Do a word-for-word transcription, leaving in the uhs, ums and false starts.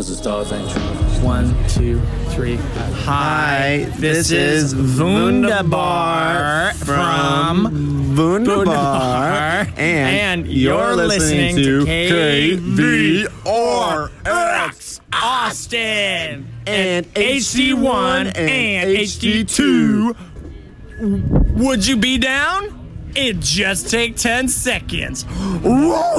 Cause the stars ain't true. One, two, three. Hi, this this is is Wunderbar from Wunderbar, Wunderbar, and, and you're listening to K V R X Austin and H D one and H D two. Would you be down? It just take ten seconds.